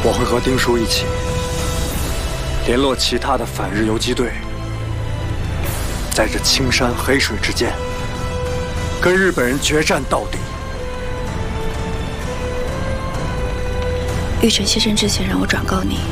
我会和丁叔一起联络其他的反日游击队，在这青山黑水之间，跟日本人决战到底。 玉成牺牲之前让我转告你，